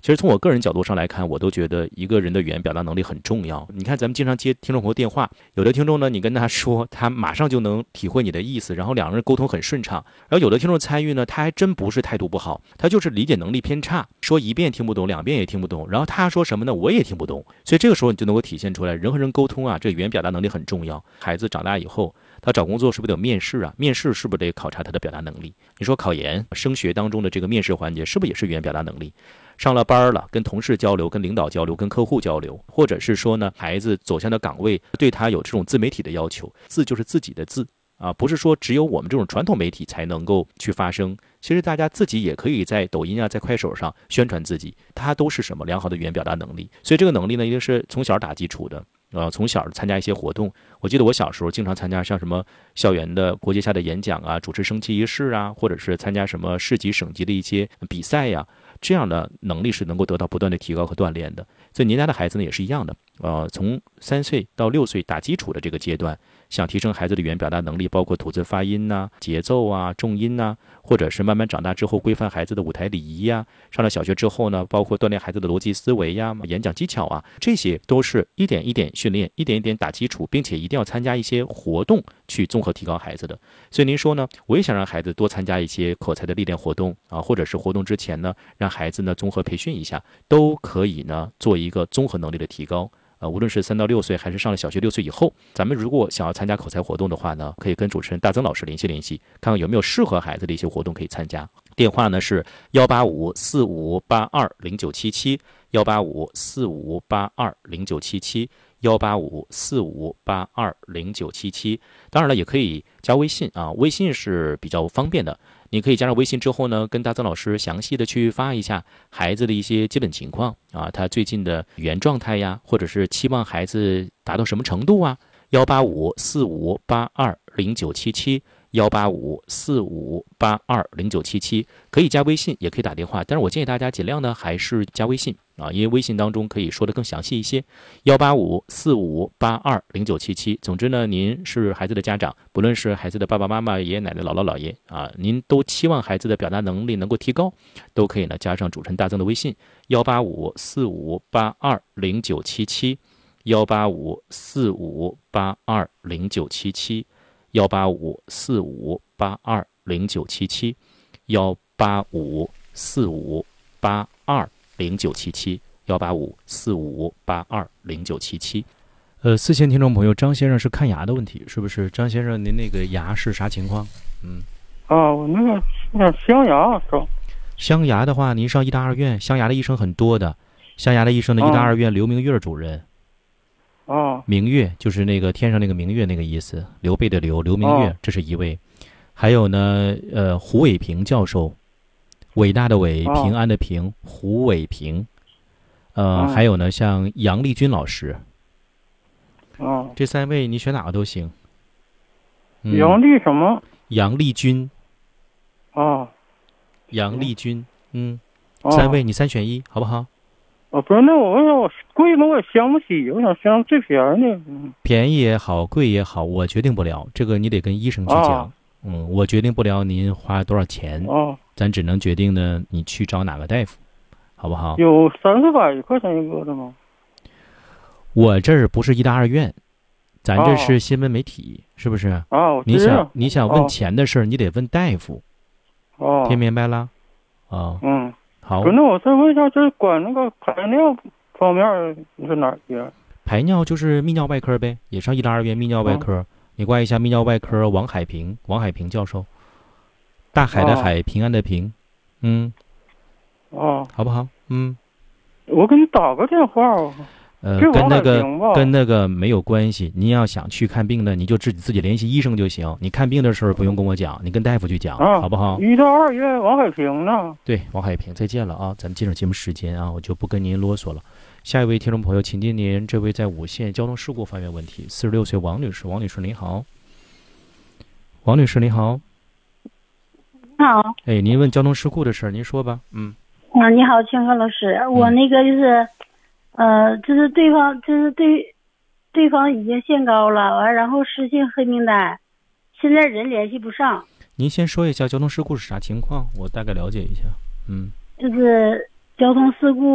其实从我个人角度上来看，我都觉得一个人的语言表达能力很重要。你看咱们经常接听众朋友电话，有的听众呢，你跟他说，他马上就能体会你的意思，然后两个人沟通很顺畅。然后有的听众参与呢，他还真不是态度不好，他就是理解能力偏差，说一遍听不懂，两遍也听不懂，然后他说什么呢，我也听不懂。所以这个时候你就能够体现出来，人和人沟通啊，这语言表达能力很重要。孩子长大以后，他找工作是不是得有面试啊？面试是不是得考察他的表达能力？你说考研、升学当中的这个面试环节，是不是也是语言表达能力？上了班了，跟同事交流、跟领导交流、跟客户交流，或者是说呢，孩子走向的岗位对他有这种自媒体的要求，字就是自己的字啊，不是说只有我们这种传统媒体才能够去发声。其实大家自己也可以在抖音啊、在快手上宣传自己，它都是什么良好的语言表达能力。所以这个能力呢，一定是从小打基础的。从小参加一些活动，我记得我小时候经常参加像什么校园的国际下的演讲啊，主持升旗仪式啊，或者是参加什么市级、省级的一些比赛呀，这样的能力是能够得到不断的提高和锻炼的。所以您家的孩子呢也是一样的，从3岁到6岁打基础的这个阶段，想提升孩子的语言表达能力，包括吐字发音呐、节奏啊、重音呐，或者是慢慢长大之后规范孩子的舞台礼仪呀，上了小学之后呢，包括锻炼孩子的逻辑思维呀、演讲技巧啊，这些都是一点一点训练，一点一点打基础，并且一定要参加一些活动去综合提高孩子的。所以您说呢，我也想让孩子多参加一些口才的历练活动啊，或者是活动之前呢，让孩子呢综合培训一下，都可以呢做一个综合能力的提高。无论是3到6岁，还是上了小学6岁以后，咱们如果想要参加口才活动的话呢，可以跟主持人大曾老师联系联系，看看有没有适合孩子的一些活动可以参加。电话呢是18545820977 18545820977 18545820977。当然了，也可以加微信啊，微信是比较方便的。你可以加上微信之后呢，跟大曾老师详细的去发一下孩子的一些基本情况啊，他最近的语言状态呀，或者是期望孩子达到什么程度啊。18545820977 18545820977，可以加微信，也可以打电话，但是我建议大家尽量呢还是加微信啊，因为微信当中可以说的更详细一些。18545820977。总之呢，您是孩子的家长，不论是孩子的爸爸妈妈、爷爷奶奶、姥姥姥爷啊，您都期望孩子的表达能力能够提高，都可以呢加上主持人大曾的微信18545820977 18545820977 18545820977 18545820977 18545820977。四线听众朋友，张先生是看牙的问题，是不是？张先生，您那个牙是啥情况？ 我那个镶牙是吧？ 镶牙的话，您上医大二院，镶牙的医生很多的。镶牙的医生的医大二院刘明月主任。明月就是那个天上那个明月那个意思，刘备的刘，刘明月，这是一位。还有呢，胡伟平教授，伟大的伟，平安的平，胡伟平。还有呢，像杨丽君老师。这3位你选哪个都行。 杨丽什么？ 杨丽君。杨丽君。3位你3选1，好不好？ 不是，那我问一下，我贵吗？我也镶不起，我想镶最便宜的。 便宜也好，贵也好，我决定不了，这个你得跟医生去讲。我决定不了您花多少钱。咱只能决定呢，你去找哪个大夫，好不好？ 有300-400块钱一个的吗？ 我这儿不是医大二院，咱这是新闻媒体，是不是？你想问钱的事儿，你得问大夫。听明白了？好。 那我再问一下，这管那个排尿方面是哪边？ 排尿就是泌尿外科呗，也上医大二院泌尿外科。你挂一下泌尿外科王海平教授，大海的海，平安的平。好不好？ 我给你打个电话。 跟那个没有关系。您要想去看病的，你就自己联系医生就行。你看病的时候不用跟我讲，你跟大夫去讲，好不好？ 医大二院王海平呢？ 对，王海平，再见了啊！咱们进入节目时间啊，我就不跟您啰嗦了。下一位听众朋友，请进您这位在5线交通事故方面问题，46岁王女士。王女士您好。王女士您好。 好。 您问交通事故的事儿，您说吧。 你好，清河老师，我那个就是。就是对方已经限高了，然后失信黑名单，现在人联系不上。 您先说一下交通事故是啥情况，我大概了解一下。 就是交通事故